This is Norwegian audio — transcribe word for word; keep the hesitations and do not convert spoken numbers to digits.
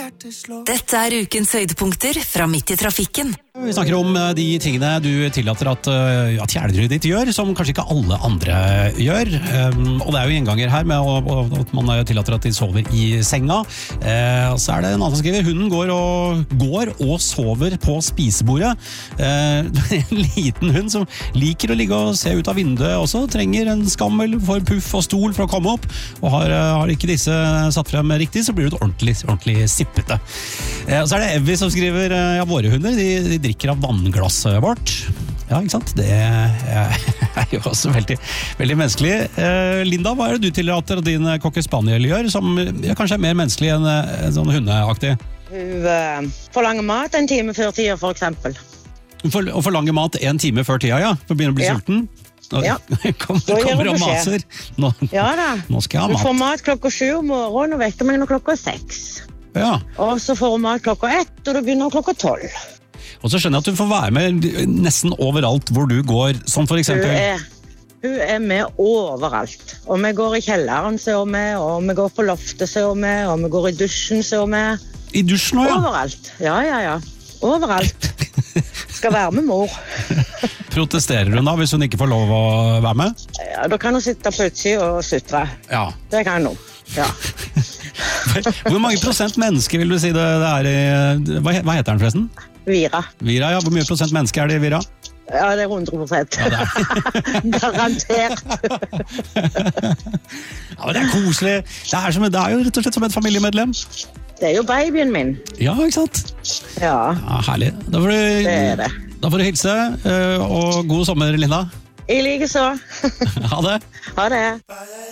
Dette er ukens høydepunkter fra Midt i trafikken. Vi snakker om de tingene du tillater at, at kjæledyret ditt gjør, som kanskje ikke alle andre gjør. Um, og det er jo gjenganger her med å, at man tillater at de sover i senga. Uh, så er det en annen som skriver, hunden går og, går og sover på spisebordet. Uh, en liten hund som liker å ligge og se ut av vinduet også, trenger en skammel for puff og stol for å komme opp. Og har, har ikke disse satt frem riktig, så blir det ordentlig, ordentlig sippete. Uh, så er det Evy som skriver, uh, ja, våre hunder, de, de drikker av vannglasset vårt. Ja, ikke sant? Det er jo også veldig, veldig menneskelig. Eh, Linda, hva er det du tillater at din cocker spaniel gjør, som ja, kanskje er mer menneskelig enn en sånn hundeaktig? Hun uh, forlanger mat en time før tida, for eksempel. For, og forlanger mat en time før tida, ja? For å begynne å bli ja. sulten? Nå, ja. kommer, kommer og maser. Nå, ja da. Nå skal jeg ha mat. Hun får mat klokka sju om morgenen og vekker meg når klokka er seks. Ja. Og så får hun mat klokka ett, og det begynner klokka tolv. Og så skjønner jeg at du får være med nesten overalt hvor du går, som for eksempel... Hun er, hun er med overalt. Og vi går i kjelleren, ser vi, og vi går på loftet, ser vi, og vi går i dusjen, ser vi. I dusjen også, ja? Overalt, ja, ja, ja. Overalt. Skal være med mor. Protesterer hun da, hvis hun ikke får lov å være med? Ja, da kan hun sitte på utsiden og sutre. Ja. Det kan hun, ja. Hvor mange prosent mennesker vil du si det, det er i... Hva, hva heter den forresten? Vira. Vira, ja. Hvor mye prosent menneske er det i Vira? Ja, det er hundre prosent. Ja, det er. Garantert. Ja, men det er koselig. Det er, som, det er jo rett og slett som et familiemedlem. Det er jo babyen min. Ja, ikke sant? Ja. Ja, herlig. Da får du, det er det. Da får du hilse, og god sommer, Linda. I like så. Ha det. Ha det.